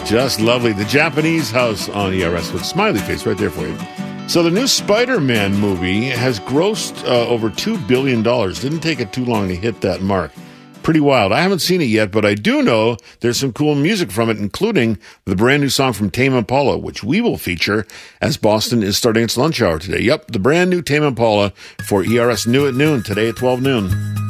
Just lovely. The Japanese House on ERS with smiley face right there for you. So the new Spider-Man movie has grossed over $2 billion. Didn't take it too long to hit that mark. Pretty wild. I haven't seen it yet, but I do know there's some cool music from it, including the brand new song from Tame Impala, which we will feature as Boston is starting its lunch hour today. Yep, the brand new Tame Impala for ERS New at Noon, today at 12 noon.